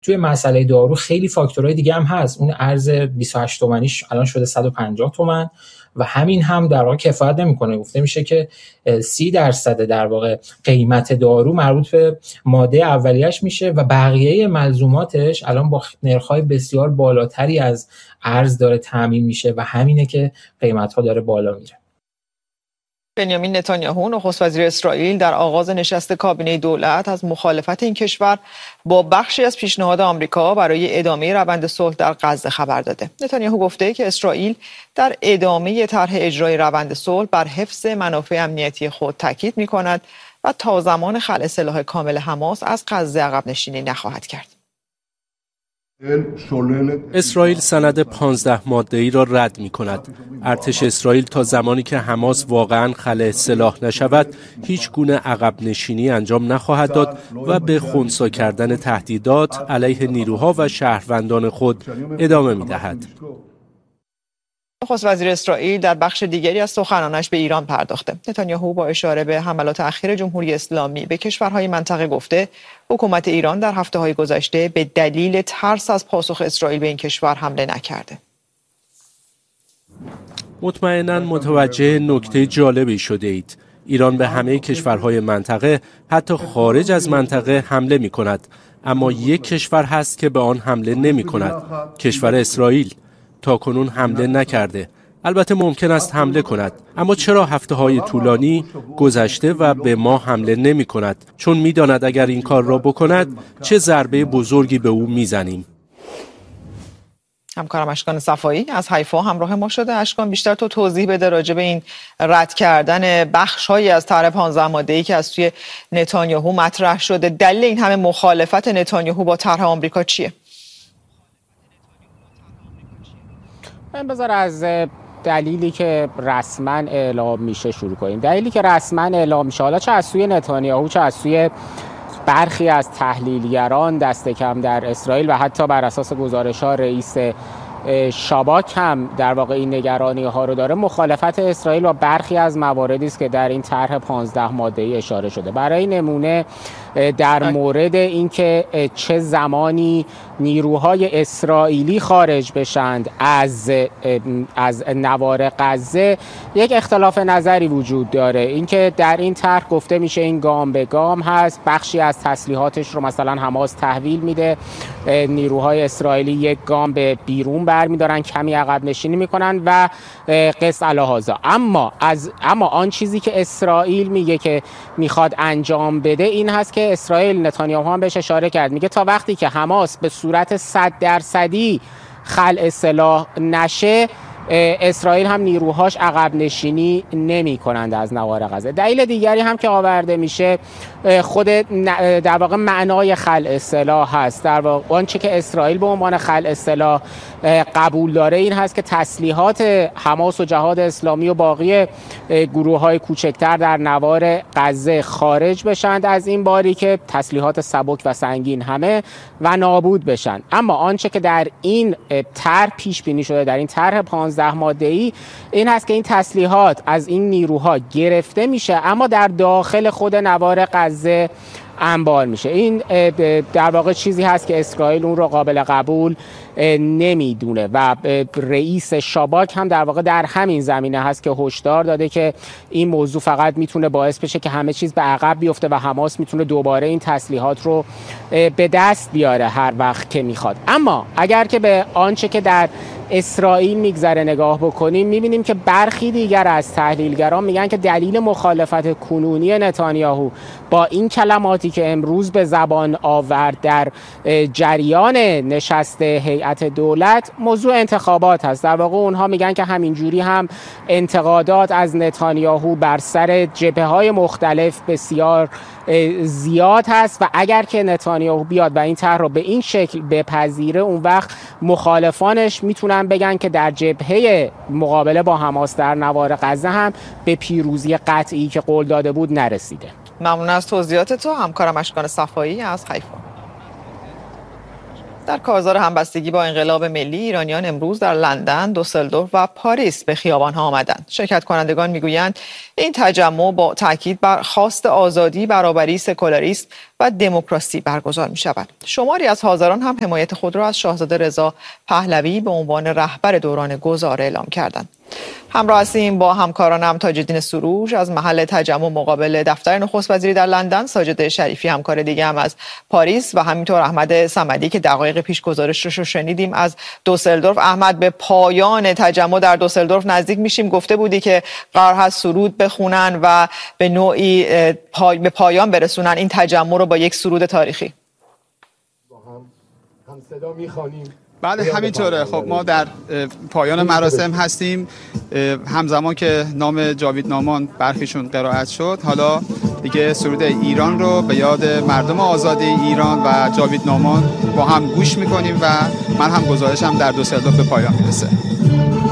توی مسئله دارو خیلی فاکتورهای دیگه هم هست. اون ارز 28 تومانیش الان شده 150 تومان و همین هم در واقع کفایت نمیکنه. گفته میشه که 30% در واقع قیمت دارو مربوط به ماده اولیه‌اش میشه و بقیه ملزوماتش الان با نرخ‌های بسیار بالاتری از ارز داره تامین میشه و همینه که قیمت‌ها داره بالا میره. بنیامین نتانیاهو نخست وزیر اسرائیل در آغاز نشست کابینه دولت از مخالفت این کشور با بخشی از پیشنهاد آمریکا برای ادامه روند صلح در غزه خبر داده. نتانیاهو گفته که اسرائیل در ادامه طرح اجرای روند صلح بر حفظ منافع امنیتی خود تاکید می‌کند و تا زمان خلع سلاح کامل حماس از غزه عقب نشینی نخواهد کرد. اسرائیل سند 15 ماده‌ای را رد می‌کند. ارتش اسرائیل تا زمانی که حماس واقعاً خلع سلاح نشود، هیچ گونه عقب نشینی انجام نخواهد داد و به خنثی کردن تهدیدات علیه نیروها و شهروندان خود ادامه می‌دهد. نخست وزیر اسرائیل در بخش دیگری از سخنانش به ایران پرداخته. نتانیاهو با اشاره به حملات اخیر جمهوری اسلامی به کشورهای منطقه گفته حکومت ایران در هفته‌های گذشته به دلیل ترس از پاسخ اسرائیل به این کشور حمله نکرده. مطمئناً متوجه نکته جالبی شده اید. ایران به همه کشورهای منطقه، حتی خارج از منطقه حمله می کند. اما یک کشور هست که به آن حمله نمی کند. کشور اسرائیل. تاکنون حمله نکرده. البته ممکن است حمله کند، اما چرا هفته‌های طولانی گذشته و به ما حمله نمی کند؟ چون می داند اگر این کار را بکند چه ضربه بزرگی به او می زنیم. همکارم اشکان صفایی از حیفا همراه ما شده. اشکان، بیشتر تو توضیح بده راجع به این رد کردن بخش‌هایی از طرح 15 ماده‌ای که از سوی نتانیاهو مطرح شده. دلیل این همه مخالفت نتانیاهو با طرح آمریکا چیه؟ بذار از دلیلی که رسما اعلام میشه شروع کنیم. دلیلی که رسما اعلام میشه، حالا چه از سوی نتانیاهو چه از سوی برخی از تحلیلگران دست کم در اسرائیل و حتی بر اساس گزارش‌ها رئیس شاباک هم در واقع این نگرانی ها رو داره، مخالفت اسرائیل با برخی از مواردی است که در این طرح 15 ماده‌ای اشاره شده. برای نمونه در مورد اینکه چه زمانی نیروهای اسرائیلی خارج بشند از نوار غزه یک اختلاف نظری وجود داره. اینکه در این طرح گفته میشه این گام به گام هست، بخشی از تسلیحاتش رو مثلا حماس تحویل میده، نیروهای اسرائیلی یک گام به بیرون برمیدارن، کمی عقب نشینی میکنن و قص الهازا. اما آن چیزی که اسرائیل میگه که میخواد انجام بده این هست که اسرائیل، نتانیاهو هم بهش اشاره کرد، میگه تا وقتی که حماس به صورت 100% خلع سلاح نشه، اسرائیل هم نیروهاش عقب نشینی نمی کنند از نوار غزه. دلیل دیگری هم که آورده میشه خود در واقع معنای خلع سلاح هست. در واقع آنچه که اسرائیل به عنوان خلع سلاح قبول داره این هست که تسلیحات حماس و جهاد اسلامی و باقی گروه‌های کوچکتر در نوار غزه خارج بشند از این باری که تسلیحات سبک و سنگین همه و نابود بشن. اما آنچه که در این طرح پیش بینی شده، در این طرح 15 ماده‌ای، این هست که این تسلیحات از این نیروها گرفته میشه اما در داخل خود نوار غزه انبار میشه. این در واقع چیزی هست که اسرائیل اون رو قابل قبول نمیدونه و رئیس شاباک هم در واقع در همین زمینه هست که هشدار داده که این موضوع فقط میتونه باعث بشه که همه چیز به عقب بیفته و حماس میتونه دوباره این تسلیحات رو به دست بیاره هر وقت که میخواد. اما اگر که به آنچه که در اسرائیل میگذره نگاه بکنیم، میبینیم که برخی دیگر از تحلیلگران میگن که دلیل مخالفت کنونی نتانیاهو با این کلماتی که امروز به زبان آورد در جریان نشست هیئت دولت موضوع انتخابات هست. در واقع اونها میگن که همینجوری هم انتقادات از نتانیاهو بر سر جبهه‌های مختلف بسیار زیاد هست و اگر که نتانیاهو بیاد و این طرح رو به این شکل بپذیره، اون وقت مخالفانش میتونن بگن که در جبهه مقابله با حماس در نوار غزه هم به پیروزی قطعی که قول داده بود نرسیده. ممنون از توضیحات تو. همکارم اشکان صفایی از حیفا. در کارزار همبستگی با انقلاب ملی، ایرانیان امروز در لندن، دوسلدورف و پاریس به خیابان‌ها آمدند. شرکت کنندگان میگویند این تجمع با تاکید بر خواست آزادی، برابری، سکولاریسم و دموکراسی برگزار می‌شود. شماری از حاضران هم حمایت خود را از شاهزاده رضا پهلوی به عنوان رهبر دوران گذار اعلام کردند. همراه هستیم با همکارانم تاج الدین سروش از محل تجمع مقابل دفتر نخست وزیری در لندن، ساجد شریفی همکار دیگه هم از پاریس و همینطور احمد صمدی که دقایق پیش گزارش رو شنیدیم از دوسلدورف. احمد، به پایان تجمع در دوسلدورف نزدیک میشیم. گفته بودی که قرار هست سرود بخونن و به نوعی به پایان برسونن این تجمع رو با یک سرود تاریخی. با هم صدا میخوانیم. بله همینطوره. خب ما در پایان مراسم هستیم. همزمان که نام جاوید نامان برخیشون قرائت شد، حالا دیگه سرود ایران رو به یاد مردم آزاد ایران و جاوید نامان با هم گوش میکنیم و من هم گزارشم در دوسلدورف به پایان میرسه.